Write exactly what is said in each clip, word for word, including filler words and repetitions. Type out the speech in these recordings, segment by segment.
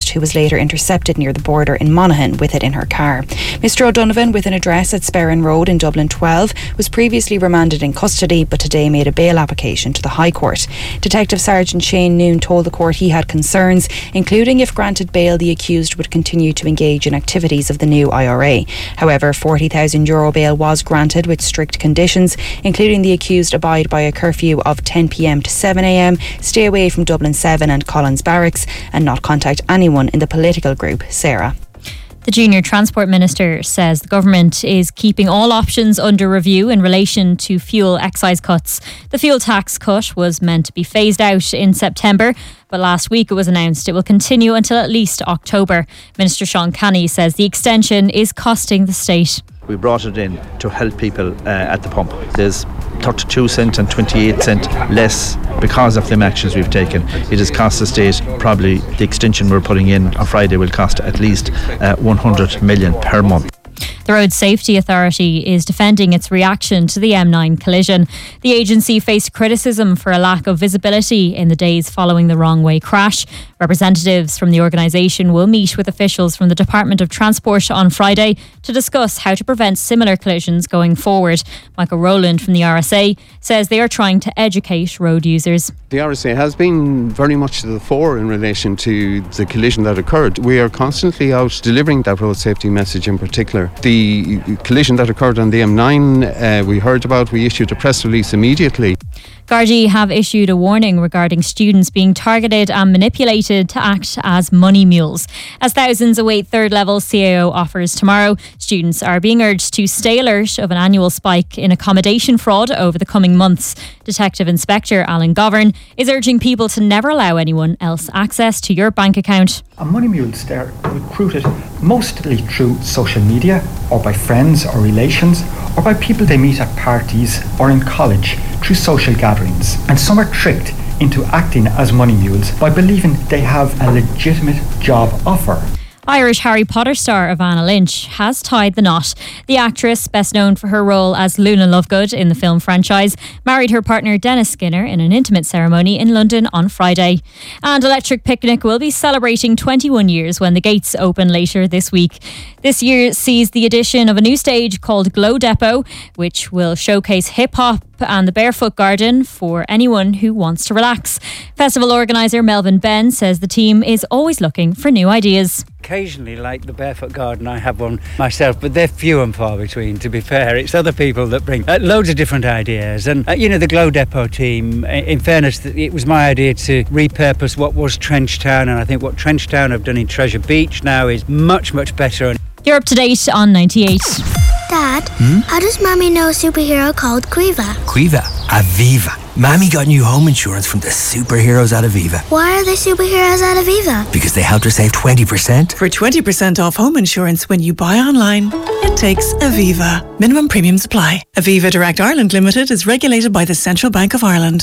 journalist who was later intercepted near the border in Monaghan with it in her car. Mister O'Donovan, with an address at Sperrin Road in Dublin twelve, was previously remanded in custody but today made a bail application to the High Court. Detective Sergeant Shane Noon told the court he had concerns, including if granted bail the accused would continue to engage in activities of the new I R A. However, forty thousand euro bail was granted with strict conditions, including the accused abide by a curfew of ten p.m. to seven a.m, stay away from Dublin seven and Collins Barracks, and not contact anyone in the political group. Sarah. The Junior Transport Minister says the government is keeping all options under review in relation to fuel excise cuts. The fuel tax cut was meant to be phased out in September, but last week it was announced it will continue until at least October. Minister Sean Canny says the extension is costing the state. We brought it in to help people uh, at the pump. There's thirty-two cent and twenty-eight cent less because of the actions we've taken. It has cost the state probably, the extension we're putting in on Friday will cost at least uh, one hundred million per month. The Road Safety Authority is defending its reaction to the M nine collision. The agency faced criticism for a lack of visibility in the days following the wrong way crash. Representatives from the organisation will meet with officials from the Department of Transport on Friday to discuss how to prevent similar collisions going forward. Michael Rowland from the R S A says they are trying to educate road users. The R S A has been very much to the fore in relation to the collision that occurred. We are constantly out delivering that road safety message in particular. The collision that occurred on the M nine uh, we heard about, we issued a press release immediately. Gardaí have issued a warning regarding students being targeted and manipulated to act as money mules. As thousands await third level C A O offers tomorrow, students are being urged to stay alert of an annual spike in accommodation fraud over the coming months. Detective Inspector Alan Govern is urging people to never allow anyone else access to your bank account. A money mules are recruited mostly through social media or by friends or relations or by people they meet at parties or in college through social gatherings. And some are tricked into acting as money mules by believing they have a legitimate job offer. Irish Harry Potter star Ivana Lynch has tied the knot. The actress, best known for her role as Luna Lovegood in the film franchise, married her partner Dennis Skinner in an intimate ceremony in London on Friday. And Electric Picnic will be celebrating twenty-one years when the gates open later this week. This year sees the addition of a new stage called Glow Depot, which will showcase hip-hop and the Barefoot Garden for anyone who wants to relax. Festival organiser Melvin Ben says the team is always looking for new ideas. Occasionally, like the Barefoot Garden, I have one myself, but they're few and far between, to be fair. It's other people that bring uh, loads of different ideas. And, uh, you know, the Glow Depot team, in fairness, it was my idea to repurpose what was Trenchtown, and I think what Trenchtown have done in Treasure Beach now is much, much better. You're up to date on ninety-eight. Dad, hmm? How does Mommy know a superhero called Quiva? Quiva? Aviva. Mommy got new home insurance from the superheroes at Aviva. Why are they superheroes at Aviva? Because they helped her save twenty percent. For twenty percent off home insurance when you buy online, it takes Aviva. Minimum premiums apply. Aviva Direct Ireland Limited is regulated by the Central Bank of Ireland.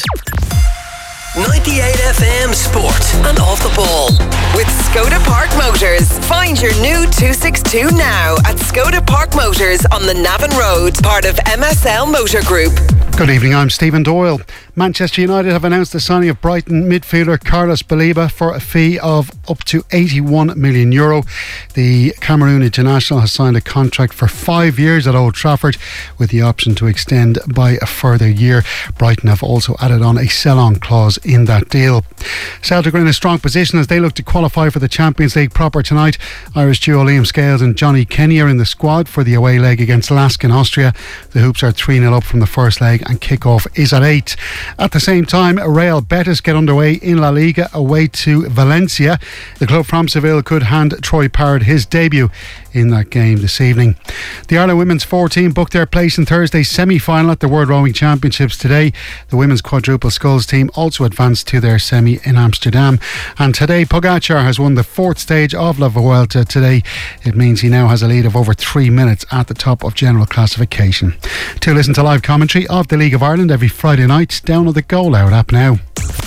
ninety-eight F M Sport and Off the Ball with Skoda Park Motors. Find your new two sixty-two now at Skoda Park Motors on the Navan Road, part of M S L Motor Group. Good evening, I'm Stephen Doyle. Manchester United have announced the signing of Brighton midfielder Carlos Baleba for a fee of up to eighty-one million euro. The Cameroon international has signed a contract for five years at Old Trafford with the option to extend by a further year. Brighton have also added on a sell-on clause in that deal. Celtic are in a strong position as they look to qualify for the Champions League proper tonight. Irish duo Liam Scales and Johnny Kenny are in the squad for the away leg against Lask in Austria. The Hoops are three nil up from the first leg and kick-off is at eight. At the same time, Real Betis get underway in La Liga away to Valencia. The club from Seville could hand Troy Parrott his debut in that game this evening. The Ireland women's fourteen booked their place in Thursday's semi-final at the World Rowing Championships today. The women's quadruple sculls team also advanced to their semi in Amsterdam. And today, Pogacar has won the fourth stage of La Vuelta today. It means he now has a lead of over three minutes at the top of general classification. To listen to live commentary of the League of Ireland every Friday night, download the Goal Hour app now.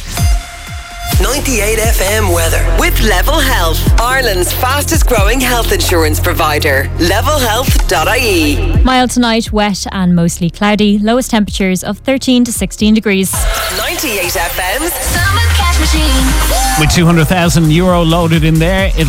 ninety-eight F M weather with Level Health, Ireland's fastest growing health insurance provider. level health dot I E. Mild tonight, wet and mostly cloudy. Lowest temperatures of thirteen to sixteen degrees. ninety-eight F M's With two hundred thousand euro loaded in there, it